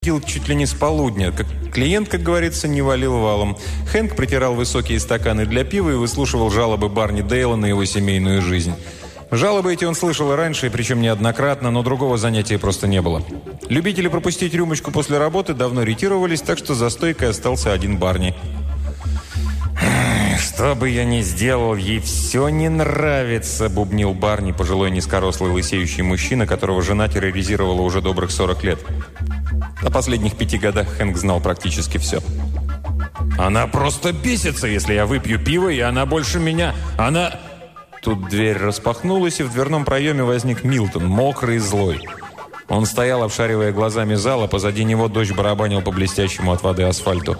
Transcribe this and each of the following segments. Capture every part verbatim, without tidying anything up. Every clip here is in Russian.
Пил чуть ли не с полудня. Как клиент, как говорится, не валил валом. Хэнк протирал высокие стаканы для пива и выслушивал жалобы Барни Дейла на его семейную жизнь. Жалобы эти он слышал и раньше, и причем неоднократно, но другого занятия просто не было. Любители пропустить рюмочку после работы давно ретировались, так что за стойкой остался один Барни. «Что бы я ни сделал, ей все не нравится», — бубнил Барни, пожилой низкорослый лысеющий мужчина, которого жена терроризировала уже добрых сорок лет. О последних пяти годах Хэнк знал практически все. «Она просто бесится, если я выпью пиво, и она больше меня... Она...» Тут дверь распахнулась, и в дверном проеме возник Милтон, мокрый и злой. Он стоял, обшаривая глазами зал, а позади него дождь барабанил по блестящему от воды асфальту.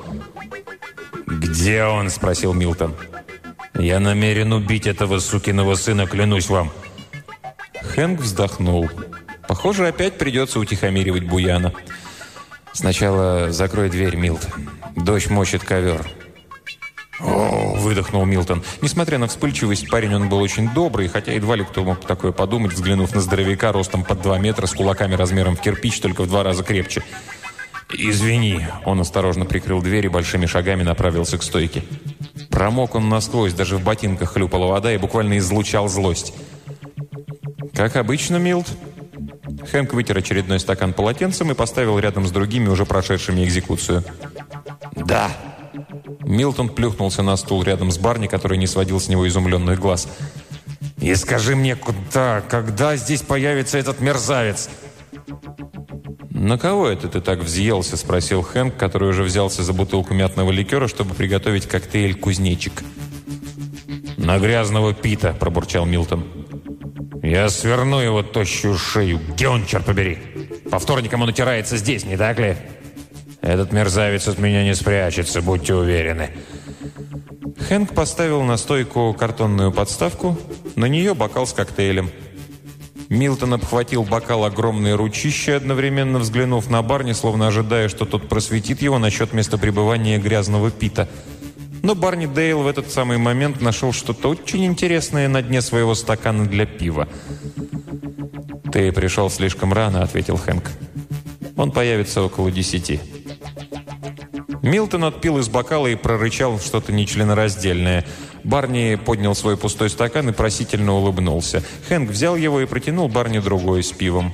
«Где он?» – спросил Милтон. «Я намерен убить этого сукиного сына, клянусь вам». Хэнк вздохнул. Похоже, опять придется утихомиривать Буяна. «Сначала закрой дверь, Милт. Дождь мочит ковер». «О!» – выдохнул Милтон. Несмотря на вспыльчивость, парень он был очень добрый, хотя едва ли кто мог такое подумать, взглянув на здоровяка ростом под два метра с кулаками размером в кирпич, только в два раза крепче. «Извини». Он осторожно прикрыл дверь и большими шагами направился к стойке. Промок он насквозь, даже в ботинках хлюпала вода и буквально излучал злость. «Как обычно, Милт?» Хэнк вытер очередной стакан полотенцем и поставил рядом с другими, уже прошедшими экзекуцию. «Да!» Милтон плюхнулся на стул рядом с Барни, который не сводил с него изумленных глаз. «И скажи мне, куда, когда здесь появится этот мерзавец?» «На кого это ты так взъелся?» – спросил Хэнк, который уже взялся за бутылку мятного ликера, чтобы приготовить коктейль «Кузнечик». «На грязного Пита», – пробурчал Милтон. «Я сверну его тощую шею. Где он, черт побери? По вторникам он утирается здесь, не так ли? Этот мерзавец от меня не спрячется, будьте уверены». Хэнк поставил на стойку картонную подставку, на нее бокал с коктейлем. Милтон обхватил бокал огромной ручищей, одновременно взглянув на Барни, словно ожидая, что тот просветит его насчет места пребывания грязного Пита. Но Барни Дейл в этот самый момент нашел что-то очень интересное на дне своего стакана для пива. «Ты пришел слишком рано», — ответил Хэнк. «Он появится около десяти». Милтон отпил из бокала и прорычал что-то нечленораздельное. Барни поднял свой пустой стакан и просительно улыбнулся. Хэнк взял его и протянул Барни другой с пивом.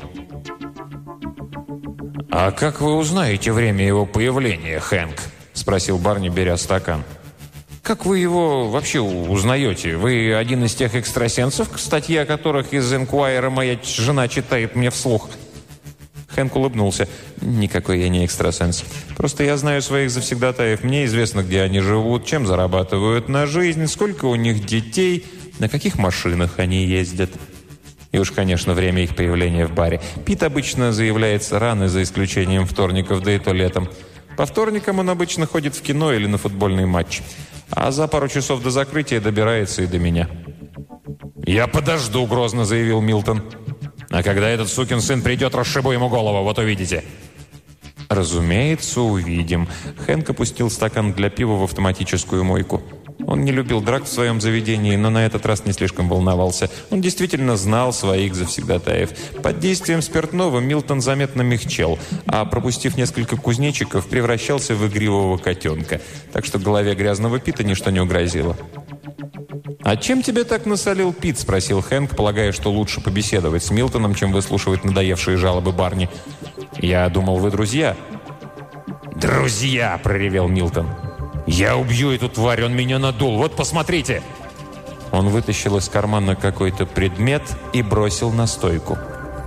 «А как вы узнаете время его появления, Хэнк?» – спросил Барни, беря стакан. «Как вы его вообще узнаете? Вы один из тех экстрасенсов, статьи о которых из «Инкуайра» моя жена читает мне вслух?» Хэнк улыбнулся. «Никакой я не экстрасенс. Просто я знаю своих завсегдатаев. Мне известно, где они живут, чем зарабатывают на жизнь, сколько у них детей, на каких машинах они ездят. И уж, конечно, время их появления в баре. Пит обычно заявляется рано, за исключением вторников, да и то летом. По вторникам он обычно ходит в кино или на футбольный матч. А за пару часов до закрытия добирается и до меня». «Я подожду», — грозно заявил Милтон. «А когда этот сукин сын придет, расшибу ему голову, вот увидите». «Разумеется, увидим». Хэнк опустил стакан для пива в автоматическую мойку. Он не любил драк в своем заведении, но на этот раз не слишком волновался. Он действительно знал своих завсегдатаев. Под действием спиртного Милтон заметно мягчел, а пропустив несколько кузнечиков, превращался в игривого котенка. Так что голове грязного Пита ничто не угрозило. «А чем тебе так насолил Пит?» – спросил Хэнк, полагая, что лучше побеседовать с Милтоном, чем выслушивать надоевшие жалобы Барни. «Я думал, вы друзья». «Друзья!» – проревел Милтон. «Я убью эту тварь, он меня надул, вот посмотрите!» Он вытащил из кармана какой-то предмет и бросил на стойку.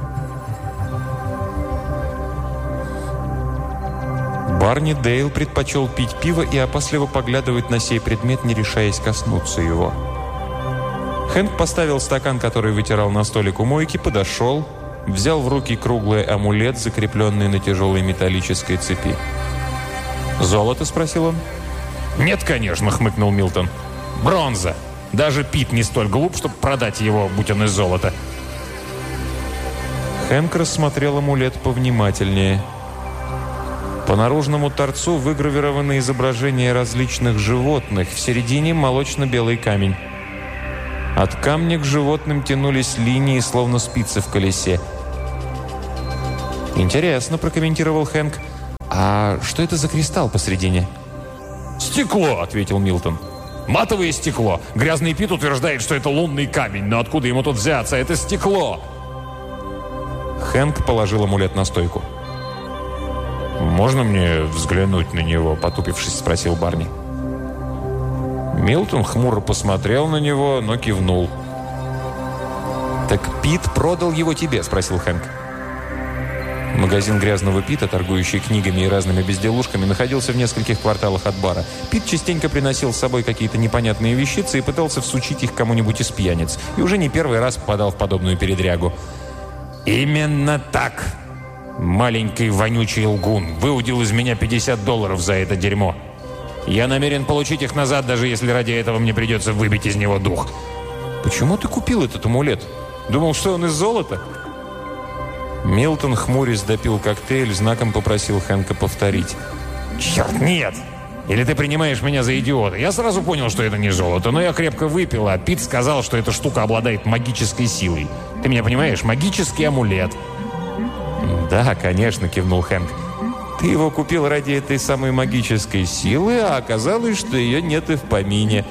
Барни Дейл предпочел пить пиво и опасливо поглядывать на сей предмет, не решаясь коснуться его. Хэнк поставил стакан, который вытирал на столик у мойки, подошел, взял в руки круглый амулет, закрепленный на тяжелой металлической цепи. «Золото?» – спросил он. «Нет, конечно», – хмыкнул Милтон. «Бронза. Даже Пит не столь глуп, чтобы продать его, будь он из золота». Хэнк рассмотрел амулет повнимательнее. По наружному торцу выгравированы изображения различных животных, в середине молочно-белый камень. От камня к животным тянулись линии, словно спицы в колесе. «Интересно», – прокомментировал Хэнк. «А что это за кристалл посредине?» «Стекло», — ответил Милтон. «Матовое стекло. Грязный Пит утверждает, что это лунный камень, но откуда ему тут взяться? Это стекло!» Хэнк положил амулет на стойку. «Можно мне взглянуть на него?» — потупившись, спросил Барни. Милтон хмуро посмотрел на него, но кивнул. «Так Пит продал его тебе?» — спросил Хэнк. Магазин грязного Пита, торгующий книгами и разными безделушками, находился в нескольких кварталах от бара. Пит частенько приносил с собой какие-то непонятные вещицы и пытался всучить их кому-нибудь из пьяниц. И уже не первый раз попадал в подобную передрягу. «Именно так! Маленький вонючий лгун выудил из меня пятьдесят долларов за это дерьмо. Я намерен получить их назад, даже если ради этого мне придется выбить из него дух». «Почему ты купил этот амулет? Думал, что он из золота?» Милтон, хмурясь, допил коктейль, знаком попросил Хэнка повторить. «Черт, нет! Или ты принимаешь меня за идиота? Я сразу понял, что это не золото, но я крепко выпил, а Пит сказал, что эта штука обладает магической силой. Ты меня понимаешь? Магический амулет». «Да, конечно», — кивнул Хэнк. «Ты его купил ради этой самой магической силы, а оказалось, что ее нет и в помине».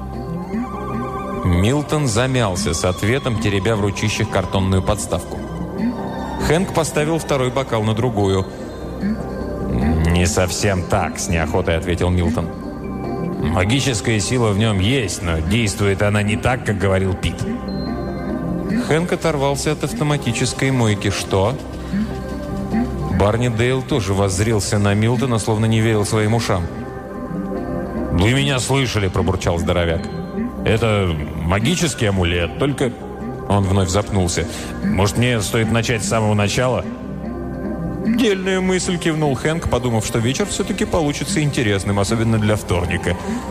Милтон замялся с ответом, теребя в ручищах картонную подставку. Хэнк поставил второй бокал на другую. «Не совсем так», — с неохотой ответил Милтон. «Магическая сила в нем есть, но действует она не так, как говорил Пит». Хэнк оторвался от автоматической мойки. «Что?» Барни Дейл тоже воззрился на Милтона, словно не верил своим ушам. «Вы меня слышали», — пробурчал здоровяк. «Это магический амулет, только...» Он вновь запнулся. «Может, мне стоит начать с самого начала?» «Дельная мысль», — кивнул Хэнк, подумав, что вечер все-таки получится интересным, особенно для вторника.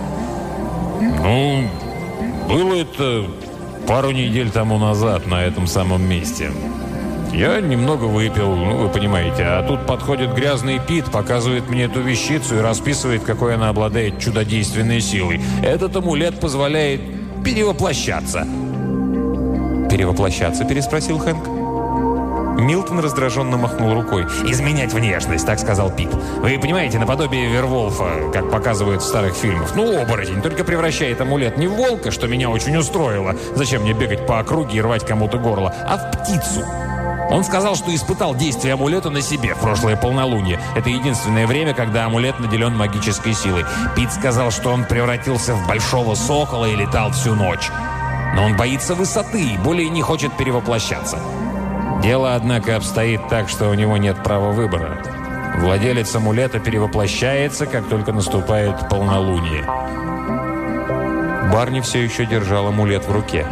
«Ну, было это пару недель тому назад на этом самом месте. Я немного выпил, ну, вы понимаете, а тут подходит грязный Пит, показывает мне эту вещицу и расписывает, какой она обладает чудодейственной силой. Этот амулет позволяет перевоплощаться». «Перевоплощаться?» – переспросил Хэнк. Милтон раздраженно махнул рукой. «Изменять внешность», так сказал Пит. «Вы понимаете, наподобие Верволфа, как показывают в старых фильмах. Ну, оборотень, только превращает амулет не в волка, что меня очень устроило. Зачем мне бегать по округе и рвать кому-то горло, а в птицу. Он сказал, что испытал действие амулета на себе в прошлое полнолуние. Это единственное время, когда амулет наделен магической силой. Пит сказал, что он превратился в большого сокола и летал всю ночь. Но он боится высоты и более не хочет перевоплощаться. Дело, однако, обстоит так, что у него нет права выбора. Владелец амулета перевоплощается, как только наступает полнолуние». Барни все еще держал амулет в руке.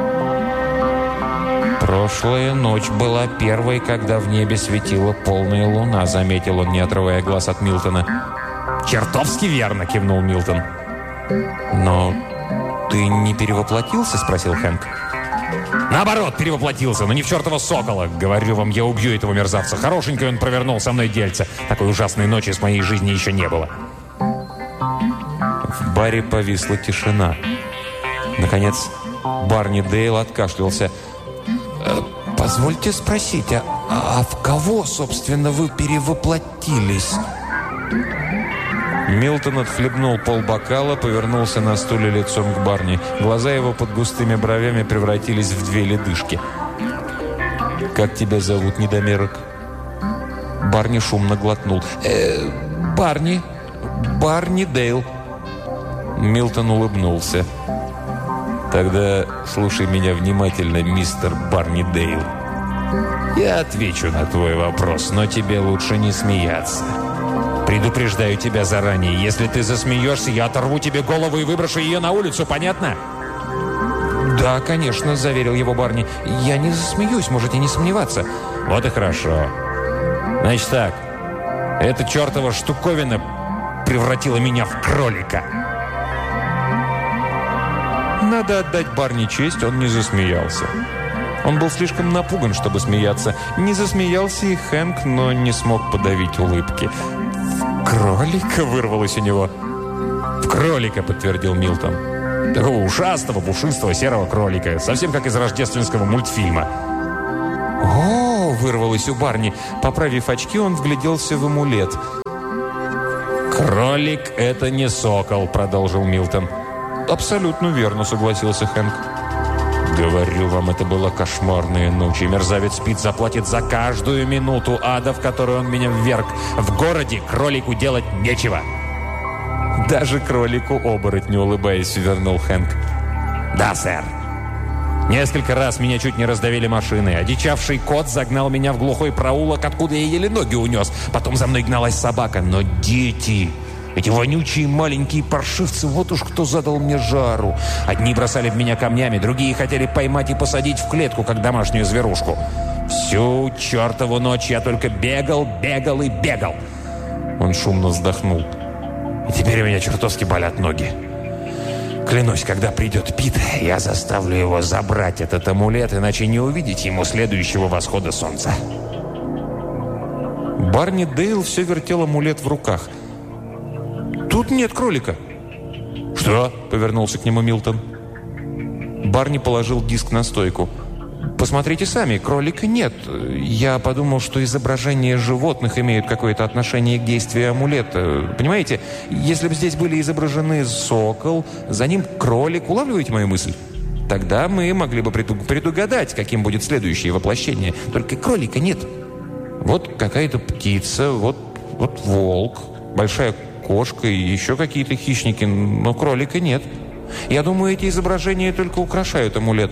«Прошлая ночь была первой, когда в небе светила полная луна», — заметил он, не отрывая глаз от Милтона. «Чертовски верно», — кивнул Милтон. «Но ты не перевоплотился?» — спросил Хэнк. «Наоборот, перевоплотился, но не в чертова сокола. Говорю вам, я убью этого мерзавца. Хорошенький он провернул со мной дельце. Такой ужасной ночи с моей жизни еще не было». В баре повисла тишина. Наконец, Барни Дейл откашлялся. «Позвольте спросить, а, а в кого, собственно, вы перевоплотились?» Милтон отхлебнул полбокала, повернулся на стуле лицом к Барни. Глаза его под густыми бровями превратились в две ледышки. «Как тебя зовут, недомерок?» Барни шумно глотнул. «Э, Барни. Барни Дейл». Милтон улыбнулся. «Тогда слушай меня внимательно, мистер Барни Дейл. Я отвечу на твой вопрос, но тебе лучше не смеяться. Предупреждаю тебя заранее. Если ты засмеешься, я оторву тебе голову и выброшу ее на улицу, понятно?» «Да, конечно», — заверил его Барни. «Я не засмеюсь, можете не сомневаться». «Вот и хорошо. Значит так, эта чертова штуковина превратила меня в кролика». Надо отдать Барни честь, он не засмеялся. Он был слишком напуган, чтобы смеяться. Не засмеялся и Хэнк, но не смог подавить улыбки. «В кролика?» — вырвалось у него. «В кролика», — подтвердил Милтон. «Такого ушастого, пушистого, серого кролика. Совсем как из рождественского мультфильма». «О!» — вырвалось у Барни. Поправив очки, он вгляделся в амулет. «Кролик – это не сокол», – продолжил Милтон. «Абсолютно верно», – согласился Хэнк. «Говорю вам, это была кошмарная ночь, и мерзавец Пит заплатит за каждую минуту ада, в которую он меня вверг. В городе кролику делать нечего». «Даже кролику-оборотню», улыбаясь, вернул Хэнк. «Да, сэр. Несколько раз меня чуть не раздавили машины. Одичавший кот загнал меня в глухой проулок, откуда я еле ноги унес. Потом за мной гналась собака. Но дети, эти вонючие маленькие паршивцы, вот уж кто задал мне жару. Одни бросали в меня камнями, другие хотели поймать и посадить в клетку, как домашнюю зверушку. Всю чертову ночь я только бегал, бегал и бегал». Он шумно вздохнул. «И теперь у меня чертовски болят ноги. Клянусь, когда придет Пит, я заставлю его забрать этот амулет, иначе не увидеть ему следующего восхода солнца». Барни Дейл все вертел амулет в руках. «Тут нет кролика». «Что?» — повернулся к нему Милтон. Барни положил диск на стойку. «Посмотрите сами, кролика нет. Я подумал, что изображения животных имеют какое-то отношение к действию амулета. Понимаете, если бы здесь были изображены сокол, за ним кролик, улавливаете мою мысль? Тогда мы могли бы предугадать, каким будет следующее воплощение. Только кролика нет. Вот какая-то птица, вот, вот волк, большая кошка и еще какие-то хищники, но кролика нет. Я думаю, эти изображения только украшают амулет».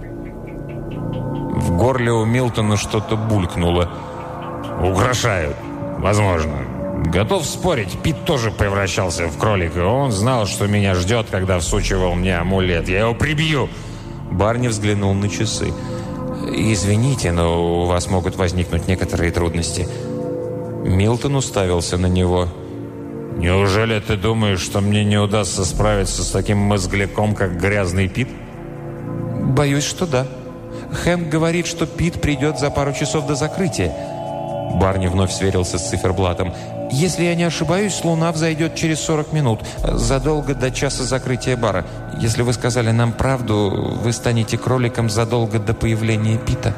В горле у Милтона что-то булькнуло. «Украшают. Возможно. Готов спорить, Пит тоже превращался в кролика. Он знал, что меня ждет, когда всучивал мне амулет. Я его прибью!» Барни взглянул на часы. «Извините, но у вас могут возникнуть некоторые трудности». Милтон уставился на него. «Неужели ты думаешь, что мне не удастся справиться с таким мозгляком, как грязный Пит?» «Боюсь, что да. Хэнк говорит, что Пит придет за пару часов до закрытия». Барни вновь сверился с циферблатом. «Если я не ошибаюсь, луна взойдет через сорок минут, задолго до часа закрытия бара. Если вы сказали нам правду, вы станете кроликом задолго до появления Пита».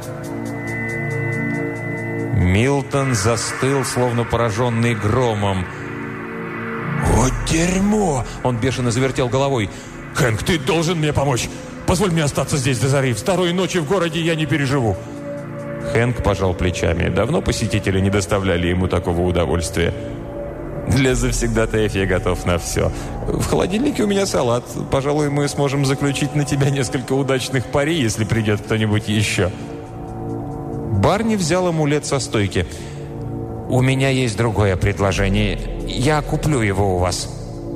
Милтон застыл, словно пораженный громом. «Вот дерьмо!» Он бешено завертел головой. «Хэнк, ты должен мне помочь! Позволь мне остаться здесь до зари. Второй ночи в городе я не переживу». Хэнк пожал плечами. Давно посетители не доставляли ему такого удовольствия. «Для завсегдатаев я готов на все. В холодильнике у меня салат. Пожалуй, мы сможем заключить на тебя несколько удачных пари, если придет кто-нибудь еще». Барни взял амулет со стойки. «У меня есть другое предложение. Я куплю его у вас».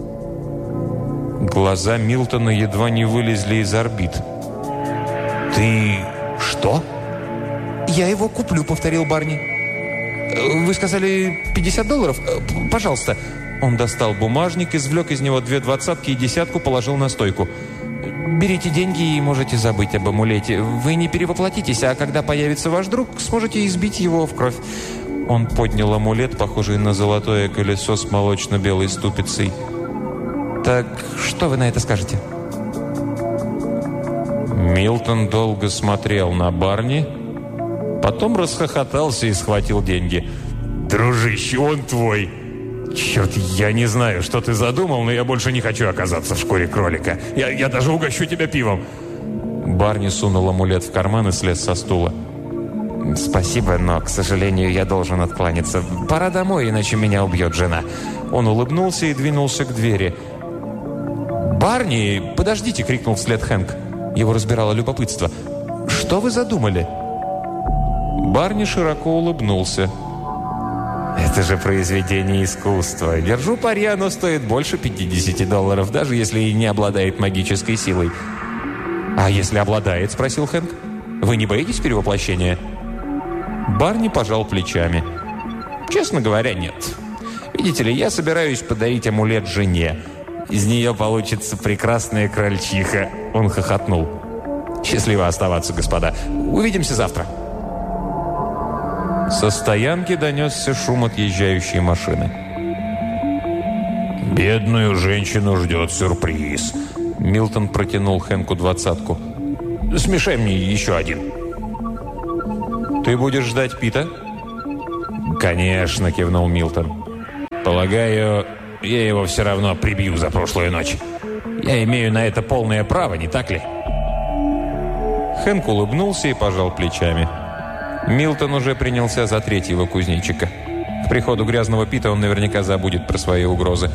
Глаза Милтона едва не вылезли из орбит. «Ты что?» «Я его куплю», — повторил Барни. «Вы сказали пятьдесят долларов? Пожалуйста». Он достал бумажник, извлек из него две двадцатки и десятку, положил на стойку. «Берите деньги и можете забыть об амулете. Вы не перевоплотитесь, а когда появится ваш друг, сможете избить его в кровь». Он поднял амулет, похожий на золотое колесо с молочно-белой ступицей. «Так что вы на это скажете?» Милтон долго смотрел на Барни, потом расхохотался и схватил деньги. «Дружище, он твой! Черт, я не знаю, что ты задумал, но я больше не хочу оказаться в шкуре кролика. Я, я даже угощу тебя пивом!» Барни сунул амулет в карман и слез со стула. «Спасибо, но, к сожалению, я должен откланяться. Пора домой, иначе меня убьет жена». Он улыбнулся и двинулся к двери. «Барни, подождите!» — крикнул вслед Хэнк. Его разбирало любопытство. «Что вы задумали?» Барни широко улыбнулся. «Это же произведение искусства. Держу пари, оно стоит больше пятидесяти долларов, даже если и не обладает магической силой». «А если обладает?» — спросил Хэнк. «Вы не боитесь перевоплощения?» Барни пожал плечами. «Честно говоря, нет. Видите ли, я собираюсь подарить амулет жене. Из нее получится прекрасная крольчиха». Он хохотнул. «Счастливо оставаться, господа. Увидимся завтра». Со стоянки донесся шум отъезжающей машины. «Бедную женщину ждет сюрприз». Милтон протянул Хэнку двадцатку. «Смешай мне еще один». «Ты будешь ждать Пита?» «Конечно», — кивнул Милтон. «Полагаю, я его все равно прибью за прошлую ночь. Я имею на это полное право, не так ли?» Хэнк улыбнулся и пожал плечами. Милтон уже принялся за третьего кузнечика. К приходу грязного Пита он наверняка забудет про свои угрозы.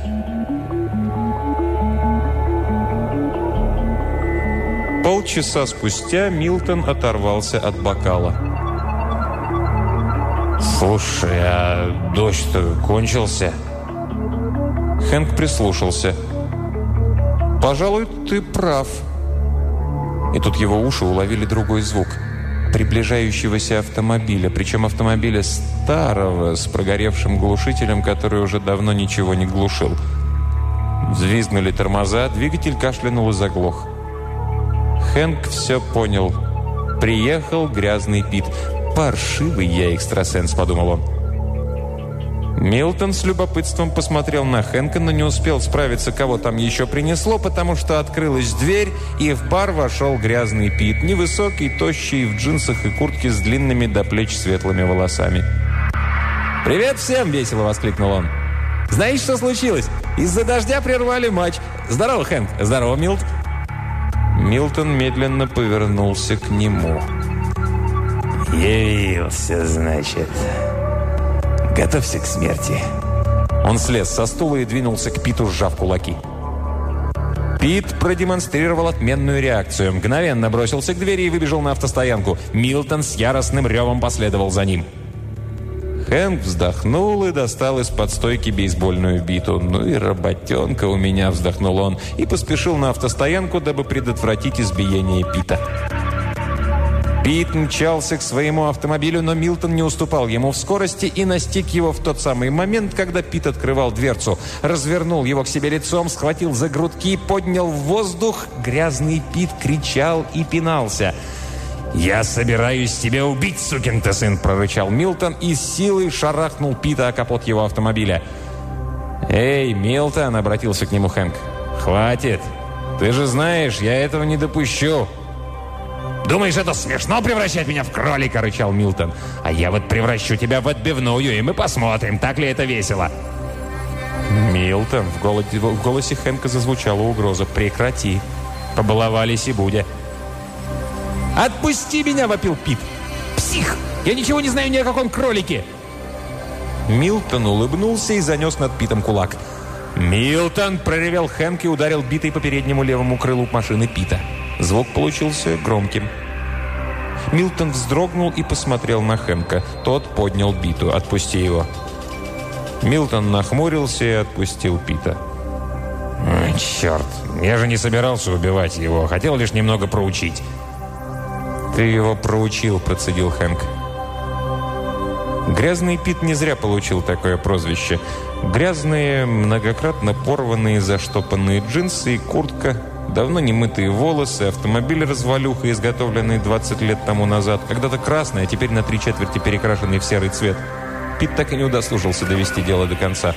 Полчаса спустя Милтон оторвался от бокала. «Слушай, а дождь-то кончился?» Хэнк прислушался. «Пожалуй, ты прав». И тут его уши уловили другой звук. Приближающегося автомобиля. Причем автомобиля старого, с прогоревшим глушителем, который уже давно ничего не глушил. Взвизгнули тормоза, двигатель кашлянул и заглох. Хэнк все понял. Приехал грязный Пит. «Паршивый я экстрасенс», — подумал он. Милтон с любопытством посмотрел на Хэнка, но не успел справиться, кого там еще принесло, потому что открылась дверь, и в бар вошел грязный Пит, невысокий, тощий, в джинсах и куртке с длинными до плеч светлыми волосами. «Привет всем!» – весело воскликнул он. «Знаете, что случилось? Из-за дождя прервали матч. Здорово, Хэнк!» «Здорово, Милт!» Милтон медленно повернулся к нему. «Явился, значит. Готовься к смерти». Он слез со стула и двинулся к Питу, сжав кулаки. Пит продемонстрировал отменную реакцию. Мгновенно бросился к двери и выбежал на автостоянку. Милтон с яростным ревом последовал за ним. Хэнк вздохнул и достал из-под стойки бейсбольную биту. «Ну и работенка у меня», — вздохнул он, и поспешил на автостоянку, дабы предотвратить избиение Пита. Пит мчался к своему автомобилю, но Милтон не уступал ему в скорости и настиг его в тот самый момент, когда Пит открывал дверцу. Развернул его к себе лицом, схватил за грудки, поднял в воздух. Грязный Пит кричал и пинался. «Я собираюсь тебя убить, сукин ты сын!» – прорычал Милтон и с силой шарахнул Пита о капот его автомобиля. «Эй, Милтон!» – обратился к нему Хэнк. «Хватит! Ты же знаешь, я этого не допущу!» «Думаешь, это смешно превращать меня в кролика?» – рычал Милтон. «А я вот превращу тебя в отбивную, и мы посмотрим, так ли это весело!» «Милтон!» – в голосе, в голосе Хэнка зазвучала угроза. «Прекрати! Побаловались и будя!» «Отпусти меня!» – вопил Пит. «Псих! Я ничего не знаю ни о каком кролике!» Милтон улыбнулся и занес над Питом кулак. «Милтон!» – проревел Хэнк и ударил битой по переднему левому крылу машины Пита. Звук получился громким. Милтон вздрогнул и посмотрел на Хэнка. Тот поднял биту. «Отпусти его». Милтон нахмурился и отпустил Пита. «Черт! Я же не собирался убивать его. Хотел лишь немного проучить». «Ты его проучил», – процедил Хэнк. Грязный Пит не зря получил такое прозвище. Грязные, многократно порванные, заштопанные джинсы и куртка, давно не мытые волосы, автомобиль-развалюха, изготовленный двадцать лет тому назад, когда-то красный, а теперь на три четверти перекрашенный в серый цвет. Пит так и не удосужился довести дело до конца.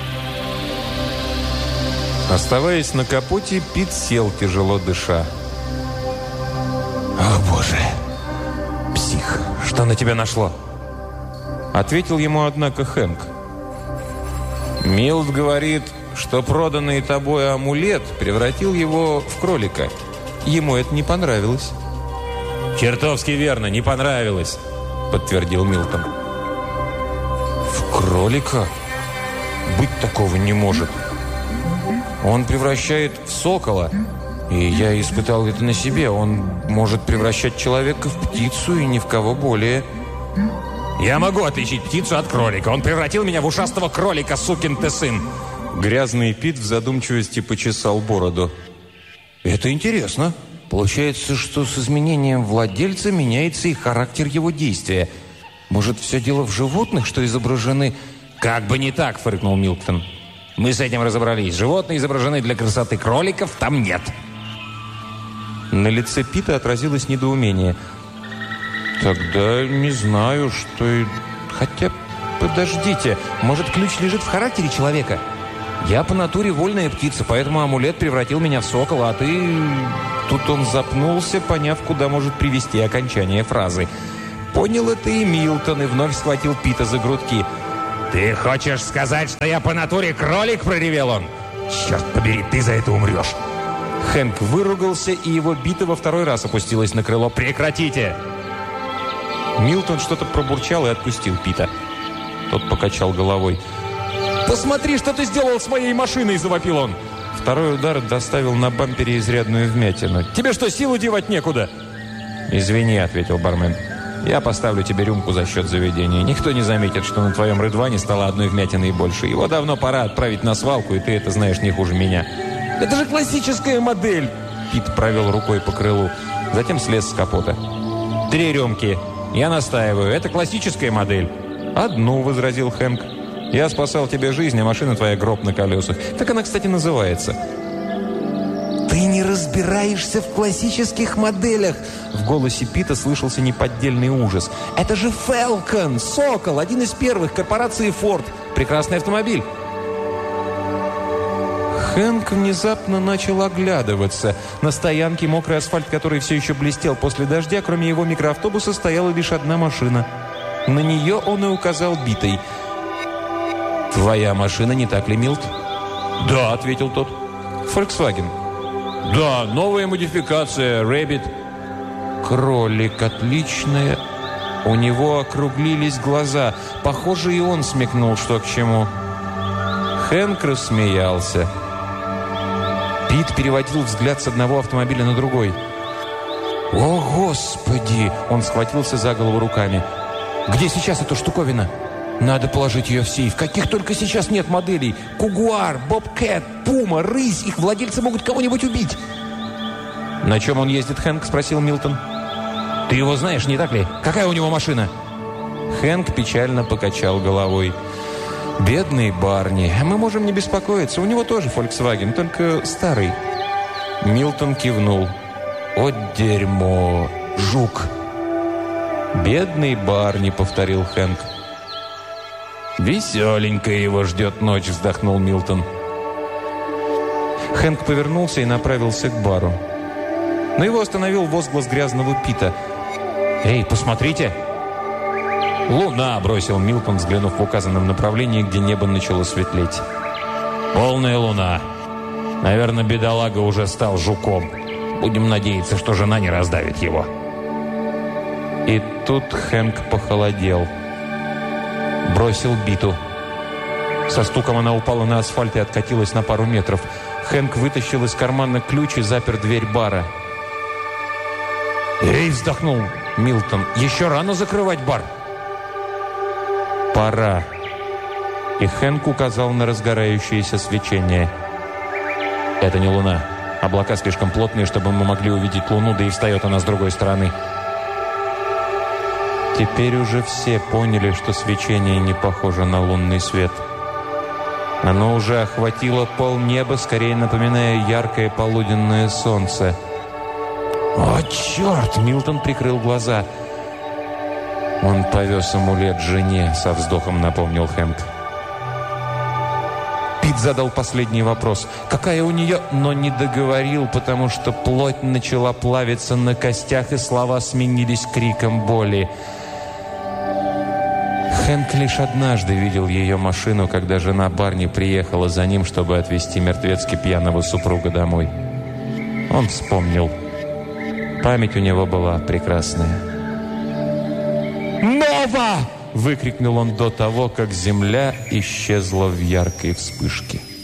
Оставаясь на капоте, Пит сел, тяжело дыша. «О, Боже! Псих! Что на тебя нашло?» Ответил ему, однако, Хэнк. «Милт говорит, что проданный тобой амулет превратил его в кролика. Ему это не понравилось». «Чертовски верно, не понравилось», — подтвердил Милтон. «В кролика? Быть такого не может. Он превращает в сокола. И я испытал это на себе. Он может превращать человека в птицу и ни в кого более». «Я могу отличить птицу от кролика. Он превратил меня в ушастого кролика, сукин ты сын!» Грязный Пит в задумчивости почесал бороду. «Это интересно. Получается, что с изменением владельца меняется и характер его действия. Может, все дело в животных, что изображены...» «Как бы не так», — фыркнул Милтон. «Мы с этим разобрались. Животные изображены для красоты, кроликов там нет». На лице Пита отразилось недоумение. «Тогда не знаю, что... и... Хотя, подождите, может, ключ лежит в характере человека? Я по натуре вольная птица, поэтому амулет превратил меня в сокола, а ты...» Тут он запнулся, поняв, куда может привести окончание фразы. Понял это и Милтон, и вновь схватил Пита за грудки. «Ты хочешь сказать, что я по натуре кролик?» – проревел он. «Черт побери, ты за это умрешь!» Хэнк выругался, и его бита во второй раз опустилась на крыло. «Прекратите!» Милтон что-то пробурчал и отпустил Пита. Тот покачал головой. «Посмотри, что ты сделал с моей машиной!» – завопил он. Второй удар доставил на бампере изрядную вмятину. «Тебе что, силу девать некуда?» «Извини», – ответил бармен. «Я поставлю тебе рюмку за счет заведения. Никто не заметит, что на твоем Рыдване стало одной вмятиной больше. Его давно пора отправить на свалку, и ты это знаешь не хуже меня». «Это же классическая модель!» Пит провел рукой по крылу. Затем слез с капота. «Три рюмки. Я настаиваю. Это классическая модель». «Одну», – возразил Хэнк. «Я спасал тебе жизнь, а машина твоя гроб на колесах. Как она, кстати, называется?» «Ты не разбираешься в классических моделях!» В голосе Пита слышался неподдельный ужас. «Это же Falcon, Сокол, один из первых, корпорации Ford. Прекрасный автомобиль!» Хэнк внезапно начал оглядываться. На стоянке мокрый асфальт, который все еще блестел после дождя, кроме его микроавтобуса, стояла лишь одна машина. На нее он и указал битой. «Твоя машина, не так ли, Милт?» «Да», — ответил тот. «Volkswagen». «Да, новая модификация, Рэббит». «Кролик, отличная». У него округлились глаза. Похоже, и он смекнул, что к чему. Хэнк рассмеялся. Пит переводил взгляд с одного автомобиля на другой. «О, Господи!» Он схватился за голову руками. «Где сейчас эта штуковина? Надо положить ее в сейф. Каких только сейчас нет моделей. Кугуар, Бобкэт, Пума, Рысь. Их владельцы могут кого-нибудь убить». «На чем он ездит, Хэнк?» – спросил Милтон. «Ты его знаешь, не так ли? Какая у него машина?» Хэнк печально покачал головой. «Бедный Барни. Мы можем не беспокоиться. У него тоже Volkswagen, только старый». Милтон кивнул. «О, дерьмо! Жук!» «Бедный Барни», — повторил Хэнк. «Веселенькая его ждет ночь», — вздохнул Милтон. Хэнк повернулся и направился к бару. Но его остановил возглас грязного Пита. «Эй, посмотрите!» «Луна!» – бросил Милтон, взглянув в указанном направлении, где небо начало светлеть. «Полная луна. Наверное, бедолага уже стал жуком. Будем надеяться, что жена не раздавит его». И тут Хэнк похолодел. Бросил биту. Со стуком она упала на асфальт и откатилась на пару метров. Хэнк вытащил из кармана ключ и запер дверь бара. «Эй!» – вздохнул Милтон. «Еще рано закрывать бар». «Пора». И Хэнк указал на разгорающееся свечение. «Это не луна. Облака слишком плотные, чтобы мы могли увидеть луну, да и встает она с другой стороны». Теперь уже все поняли, что свечение не похоже на лунный свет. Оно уже охватило полнеба, скорее напоминая яркое полуденное солнце. «О, черт!» — Милтон прикрыл глаза. «Он повез амулет жене», — со вздохом напомнил Хэнк. Пит задал последний вопрос. «Какая у нее?» Но не договорил, потому что плоть начала плавиться на костях, и слова сменились криком боли. Хэнк лишь однажды видел ее машину, когда жена Барни приехала за ним, чтобы отвезти мертвецки пьяного супруга домой. Он вспомнил. Память у него была прекрасная. «Нова!» — выкрикнул он до того, как земля исчезла в яркой вспышке.